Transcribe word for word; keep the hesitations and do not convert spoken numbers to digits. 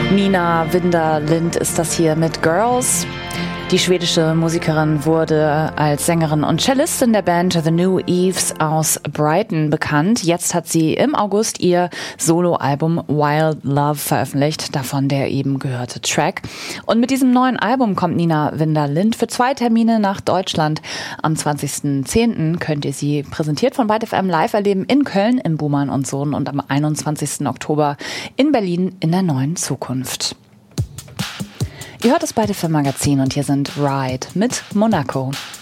Nina Winder-Lind ist das hier mit Girls. Die schwedische Musikerin wurde als Sängerin und Cellistin der Band The New Eves aus Brighton bekannt. Jetzt hat sie im August ihr Soloalbum Wild Love veröffentlicht, davon der eben gehörte Track. Und mit diesem neuen Album kommt Nina Winder-Lind für zwei Termine nach Deutschland. Am zwanzigsten zehnten könnt ihr sie präsentiert von Byte F M live erleben in Köln im Buhmann und Sohn und am einundzwanzigsten Oktober in Berlin in der Neuen Zukunft. Ihr hört das Byte F M Magazin und hier sind Ride mit Monaco.